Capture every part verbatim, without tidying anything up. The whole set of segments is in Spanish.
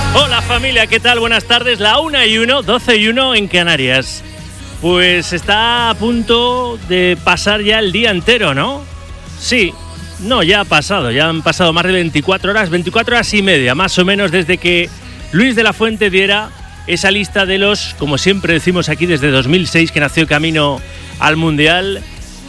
Hola familia, ¿qué tal? Buenas tardes, la una y uno, doce y uno en Canarias. Pues está a punto de pasar ya el día entero, ¿no? Sí, no, ya ha pasado, ya han pasado más de veinticuatro horas, veinticuatro horas y media, más o menos, desde que Luis de la Fuente diera esa lista de los, como siempre decimos aquí desde dos mil seis, que nació camino al Mundial,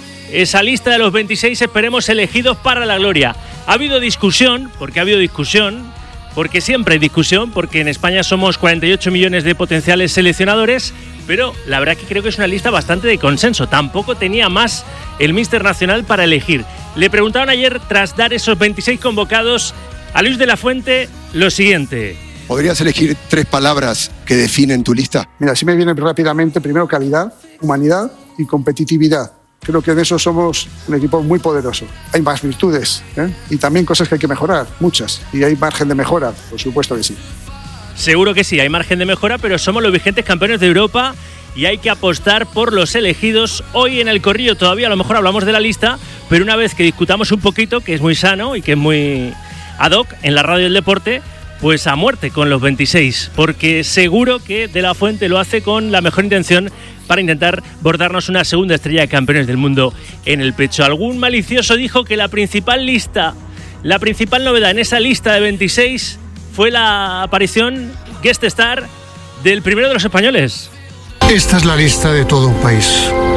esa lista de los veintiséis, esperemos, elegidos para la gloria. Ha habido discusión, porque ha habido discusión, porque siempre hay discusión, porque en España somos cuarenta y ocho millones de potenciales seleccionadores, pero la verdad que creo que es una lista bastante de consenso. Tampoco tenía más el míster nacional para elegir. Le preguntaron ayer, tras dar esos veintiséis convocados, a Luis de la Fuente lo siguiente. ¿Podrías elegir tres palabras que definen tu lista? Mira, sí me viene rápidamente, primero calidad, humanidad y competitividad. Creo que de eso somos un equipo muy poderoso. Hay más virtudes, ¿eh? Y también cosas que hay que mejorar, muchas. Y hay margen de mejora, por supuesto que sí. Seguro que sí, hay margen de mejora, pero somos los vigentes campeones de Europa y hay que apostar por los elegidos. Hoy en el Corrillo todavía a lo mejor hablamos de la lista, pero una vez que discutamos un poquito, que es muy sano y que es muy ad hoc en la radio del deporte, pues a muerte con los veintiséis, porque seguro que De la Fuente lo hace con la mejor intención para intentar bordarnos una segunda estrella de campeones del mundo en el pecho. Algún malicioso dijo que la principal lista, la principal novedad en esa lista de veintiséis fue la aparición guest star del primero de los españoles. Esta es la lista de todo un país.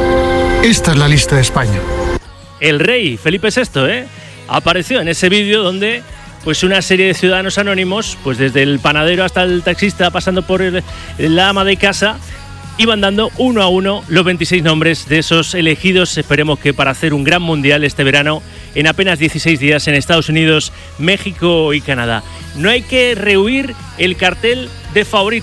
Esta es la lista de España. El rey Felipe sexto, ¿eh? Apareció en ese vídeo donde pues una serie de ciudadanos anónimos, pues desde el panadero hasta el taxista, pasando por el, la ama de casa, iban dando uno a uno los veintiséis nombres de esos elegidos. Esperemos que para hacer un gran mundial este verano en apenas dieciséis días en Estados Unidos, México y Canadá. No hay que rehuir el cartel de favoritos.